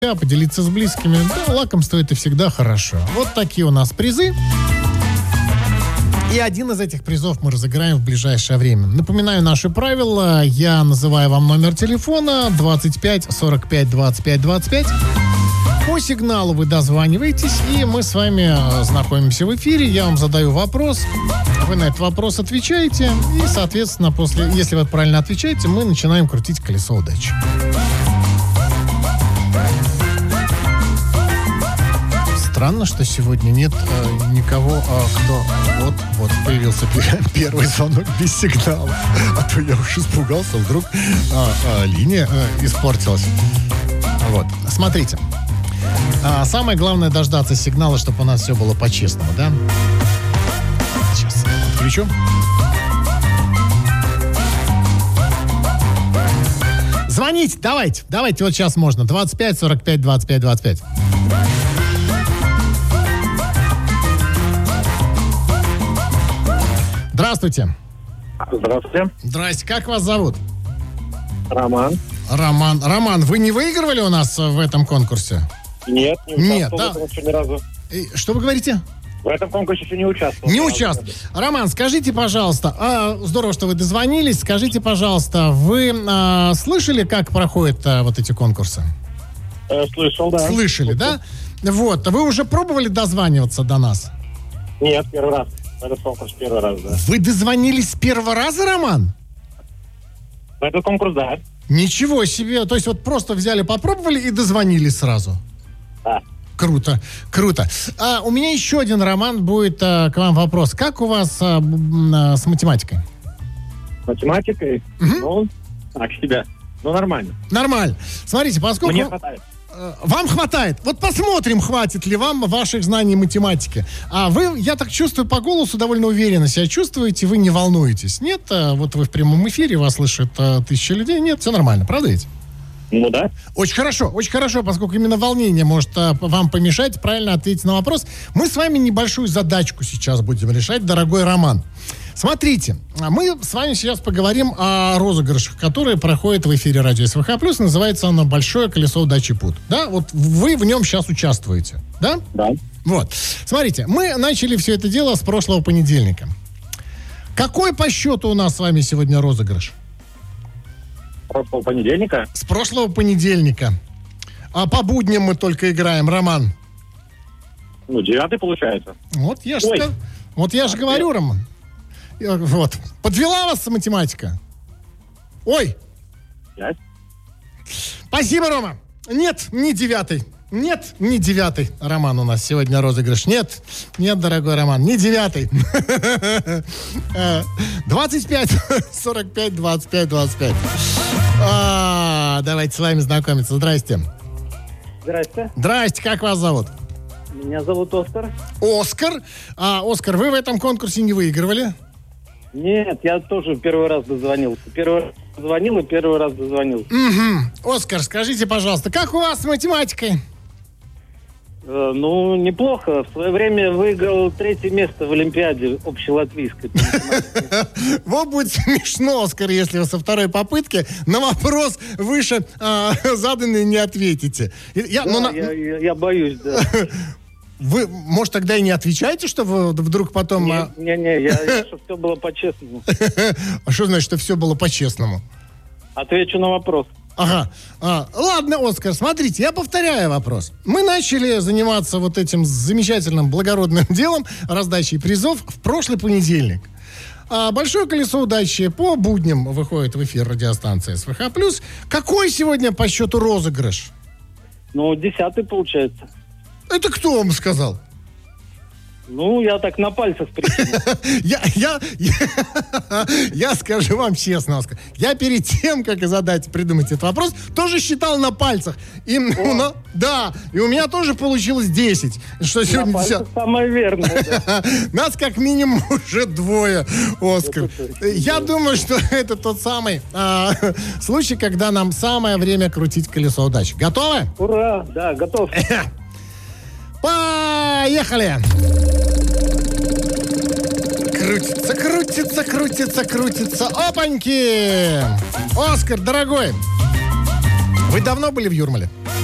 поделиться с близкими. Да, лакомство это всегда хорошо. Вот такие у нас призы. И один из этих призов мы разыграем в ближайшее время. Напоминаю наши правила. Я называю вам номер телефона 25 45 25 25. По сигналу вы дозваниваетесь, и мы с вами знакомимся в эфире. Я вам задаю вопрос, вы на этот вопрос отвечаете, и, соответственно, если вы правильно отвечаете, мы начинаем крутить колесо удачи. Странно, что сегодня нет никого, кто... Вот появился первый звонок без сигнала. А то я уж испугался, вдруг линия испортилась. Вот, смотрите. Самое главное дождаться сигнала, чтобы у нас все было по-честному, да? Сейчас включу. Звоните, давайте, вот сейчас можно. 25 45 25 25. Здравствуйте. Здравствуйте. Здрасте, как вас зовут? Роман. Роман, вы не выигрывали у нас в этом конкурсе? Нет, не участвовал. Да. Еще ни разу. Что вы говорите? В этом конкурсе еще не участвовал. Не участвовал. Роман, скажите, пожалуйста, здорово, что вы дозвонились. Скажите, пожалуйста, вы слышали, как проходят вот эти конкурсы? Слышал, да. Слышали, да? Вот. Вы уже пробовали дозваниваться до нас? Нет, первый раз. Этот конкурс первый раз, да. Вы дозвонились с первого раза, Роман? В этот конкурс, да. Ничего себе. То есть вот просто взяли, попробовали и дозвонились сразу? Да. Круто. У меня еще один, Роман, будет к вам вопрос. Как у вас с математикой? Математикой? Ну, так себя. Ну, нормально. Нормально. Смотрите, поскольку... Мне хватает. Вам хватает. Вот посмотрим, хватит ли вам ваших знаний математики. А вы, я так чувствую, по голосу довольно уверенно себя чувствуете, вы не волнуетесь. Нет, вот вы в прямом эфире, вас слышит 1000 людей. Нет, все нормально, правда ведь? Ну да. Очень хорошо, поскольку именно волнение может вам помешать правильно ответить на вопрос. Мы с вами небольшую задачку сейчас будем решать, дорогой Роман. Смотрите, мы с вами сейчас поговорим о розыгрышах, которые проходят в эфире радио СВХ+. Называется оно «Большое колесо удачи Пут». Да, вот вы в нем сейчас участвуете, да? Да. Вот. Смотрите, мы начали все это дело с прошлого понедельника. Какой по счету у нас с вами сегодня розыгрыш? Прошлого понедельника? С прошлого понедельника. А по будням мы только играем, Роман. Ну, 9 получается. Вот я же говорю, Роман. Вот. Подвела вас математика? Ой. 5. Спасибо, Рома. Нет, не 9. Нет, не 9. Роман у нас сегодня розыгрыш. Нет, дорогой Роман, не 9. 25, 45, 25, 25. Давайте с вами знакомиться. Здрасте. Здрасте, как вас зовут? Меня зовут Оскар. Оскар? Оскар, вы в этом конкурсе не выигрывали? Нет, я тоже первый раз дозвонился. Первый раз звонил и первый раз дозвонился. Угу. Оскар, скажите, пожалуйста, как у вас с математикой? Ну, неплохо. В свое время выиграл 3 место в Олимпиаде общелатвийской. Вот будет смешно, Оскар, если вы со второй попытки на вопрос выше заданный не ответите. Я боюсь, да. Вы, может, тогда и не отвечаете, что вы вдруг потом... Не, чтобы все было по-честному. А что значит, что все было по-честному? Отвечу на вопрос. Ага. Ладно, Оскар, смотрите, я повторяю вопрос. Мы начали заниматься вот этим замечательным благородным делом, раздачей призов, в прошлый понедельник. Большое колесо удачи по будням выходит в эфир радиостанции СВХ+. Какой сегодня по счету розыгрыш? Ну, 10 получается. Это кто вам сказал? Ну, я так на пальцах прикинул. Я скажу вам честно, Оскар, я перед тем, как придумать этот вопрос, тоже считал на пальцах. Да, и у меня тоже получилось 10. Что сегодня 10. Самое верное, да. Нас как минимум уже 2, Оскар. Я думаю, что это тот самый случай, когда нам самое время крутить колесо удачи. Готовы? Ура, да, готов. Поехали! Крутится. Опаньки! Оскар, дорогой, вы давно были в Юрмале?